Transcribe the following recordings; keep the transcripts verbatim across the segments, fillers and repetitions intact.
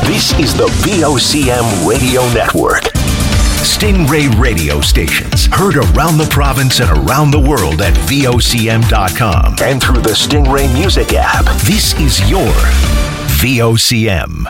This is the V O C M Radio Network. Stingray radio stations heard around the province and around the world at V O C M dot com and through the Stingray Music app. This is your V O C M.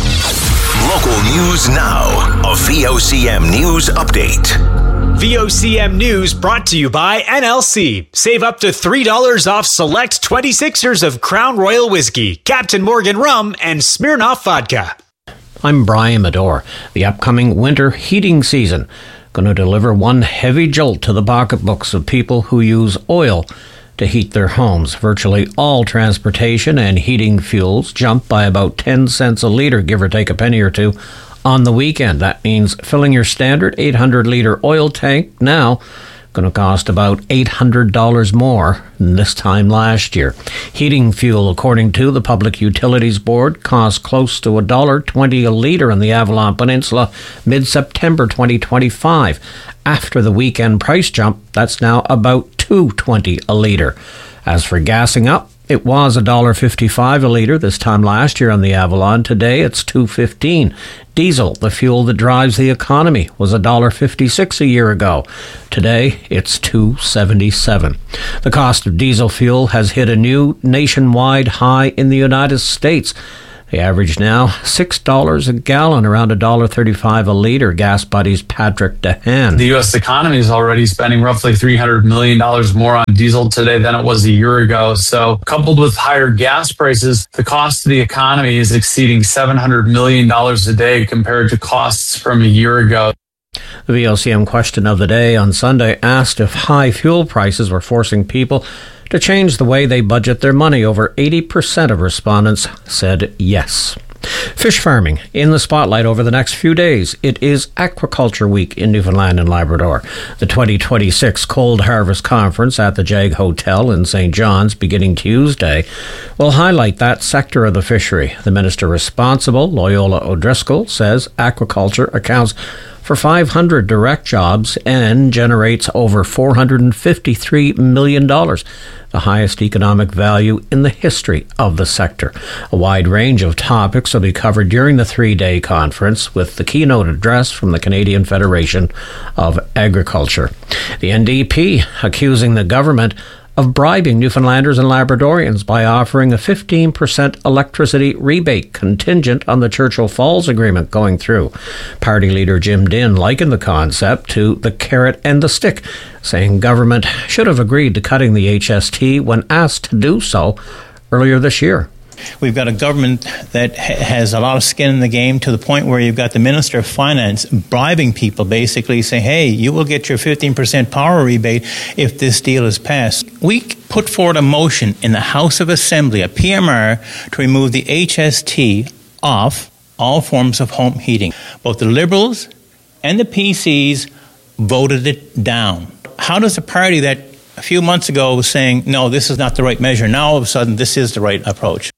Local news now. A V O C M News Update. V O C M News brought to you by N L C. Save up to three dollars off select twenty-sixers of Crown Royal Whiskey, Captain Morgan Rum, and Smirnoff Vodka. I'm Brian Medore. The upcoming winter heating season going to deliver one heavy jolt to the pocketbooks of people who use oil to heat their homes. Virtually all transportation and heating fuels jump by about ten cents a litre, give or take a penny or two, on the weekend. That means filling your standard eight hundred litre oil tank now going to cost about eight hundred dollars more than this time last year. Heating fuel, according to the Public Utilities Board, costs close to one dollar twenty a litre in the Avalon Peninsula mid-September twenty twenty-five. After the weekend price jump, that's now about two dollars twenty a litre. As for gassing up, it was one dollar fifty-five a litre this time last year on the Avalon. Today it's two dollars fifteen. Diesel, the fuel that drives the economy, was one dollar fifty-six a year ago. Today it's two dollars seventy-seven. The cost of diesel fuel has hit a new nationwide high in the United States. The average now, six dollars a gallon, around one dollar thirty-five a litre. Gas Buddy's Patrick DeHaan. The U S economy is already spending roughly three hundred million dollars more on diesel today than it was a year ago. So coupled with higher gas prices, the cost to the economy is exceeding seven hundred million dollars a day compared to costs from a year ago. The V O C M question of the day on Sunday asked if high fuel prices were forcing people to change the way they budget their money. Over eighty percent of respondents said yes. Fish farming in the spotlight over the next few days. It is Aquaculture Week in Newfoundland and Labrador. The twenty twenty-six Cold Harvest Conference at the Jag Hotel in Saint John's beginning Tuesday will highlight that sector of the fishery. The minister responsible, Loyola O'Driscoll, says aquaculture accounts for five hundred direct jobs and generates over four hundred fifty-three million dollars, the highest economic value in the history of the sector. A wide range of topics will be covered during the three-day conference, with the keynote address from the Canadian Federation of Agriculture. The N D P accusing the government of bribing Newfoundlanders and Labradorians by offering a fifteen percent electricity rebate contingent on the Churchill Falls Agreement going through. Party leader Jim Dinn likened the concept to the carrot and the stick, saying government should have agreed to cutting the H S T when asked to do so earlier this year. We've got a government that ha- has a lot of skin in the game, to the point where you've got the Minister of Finance bribing people, basically saying, hey, you will get your fifteen percent power rebate if this deal is passed. We put forward a motion in the House of Assembly, a P M R, to remove the H S T off all forms of home heating. Both the Liberals and the P Cs voted it down. How does a party that a few months ago was saying, no, this is not the right measure, now all of a sudden this is the right approach?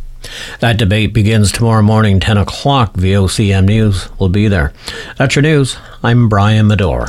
That debate begins tomorrow morning, ten o'clock. V O C M News will be there. That's your news. I'm Brian Medore.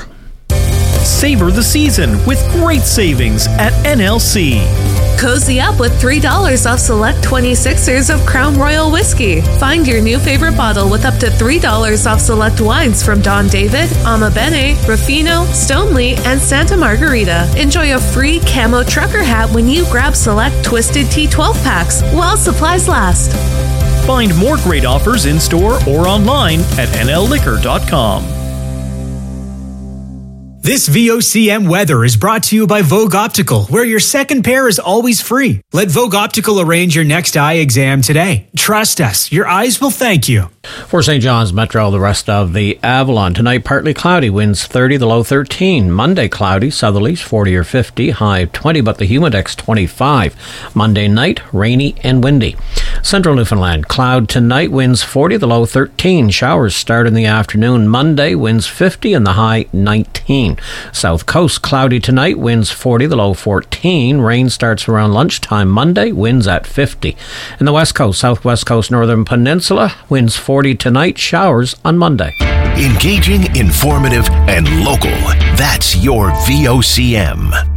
Savor the season with great savings at N L C. Cozy up with three dollars off select twenty-sixers of Crown Royal Whiskey. Find your new favorite bottle with up to three dollars off select wines from Don David, Ama Bene, Ruffino, Stoneleigh, and Santa Margarita. Enjoy a free camo trucker hat when you grab select Twisted Tea twelve packs while supplies last. Find more great offers in store or online at N L liquor dot com. This V O C M weather is brought to you by Vogue Optical, where your second pair is always free. Let Vogue Optical arrange your next eye exam today. Trust us, your eyes will thank you. For Saint John's Metro, the rest of the Avalon. Tonight, partly cloudy, winds thirty, the low thirteen. Monday, cloudy, southerlies forty or fifty, high twenty, but the humidex twenty-five. Monday night, rainy and windy. Central Newfoundland, cloud tonight, winds forty, the low thirteen. Showers start in the afternoon. Monday, winds fifty and the high nineteen. South Coast, cloudy tonight, winds forty, the low fourteen. Rain starts around lunchtime Monday, winds at fifty. In the West Coast, Southwest Coast, Northern Peninsula, winds forty tonight, showers on Monday. Engaging, informative, and local. That's your V O C M.